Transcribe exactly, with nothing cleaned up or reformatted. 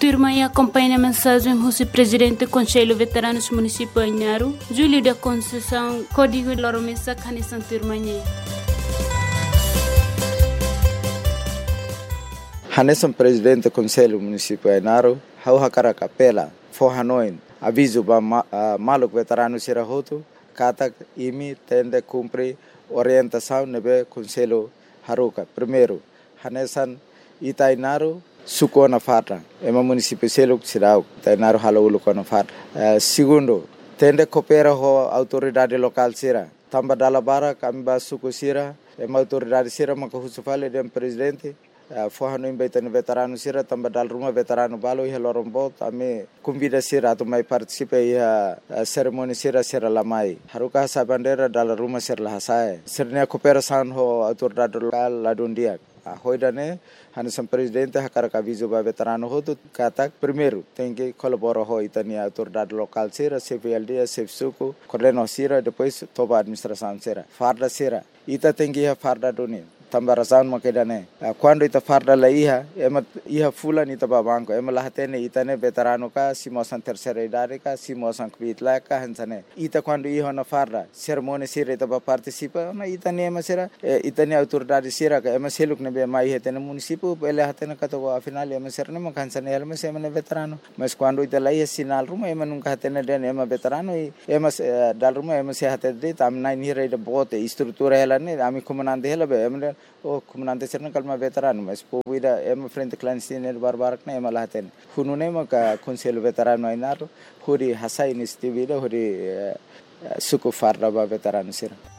firma e acompanha a mensagem do presidente do Conselho Veteranos Municipal Inharu, Júlio da Conceição, Código de Loromesa, Canissan Turmanhê. Hanesan presidente do Conselho Municipal Inharu, hau hakara kapela, for Hanoi, aviso ba maluk veterano sirahoto, kata imi tende cumpre orientação nebe Conselho Haruka. Primeiro, Hanesan Itainaru suko na fatra, ema município seluk sirau, Itainaru halaulu ko na fatra. Uh, segundo, tende coopera ho autoridade local sira, tamba dalabara kamba suku sira, ema autoridade sira makahusufale dem presidente. Uh, Forra no embaitano veterano sira tamba dal rumah veterano balo iha lorombo ame convida sira tu mai participa iha uh, cerimoni sira sira lamai haruka sa bandera dal rumah sira lahasai sirnya cooperação ho autoridade local ladundia uh, hoidane Hanesan presidente hakara aviso ba veterano ho tu kata primeiro tem que colaborar ho itania autoridade local sira C V L D C F suku coordeno sira depois toba administração sira farda sira ita tem que iha farda doni tambarasan makedane quando ita farda la iha ema iha fulani ita babanko ema lahatene itane veterano ka simosan terceira idade ka simosan kvitla ka hansane ita quando iha na farda cerimônia sira ita ba participa na itane ema sira itane autoridade sira ka ema seluk ne be mai hetene município ele hatene ka to afinal ema sira ne makansane ema sema ne veterano mas quando ita la iha sinal ruma ema nunca hatene den ema veterano ema dal ruma ema se hatede tam nai ni re de bote estrutura ela ne ami comandante ela be ema oh comandante serna kalma veterano mas povida ema frente clandestino barbarak na ema lahaten hunune maka Conselho Veterano Inharu huri hasai nistivida huri suku farda ba veterano sira.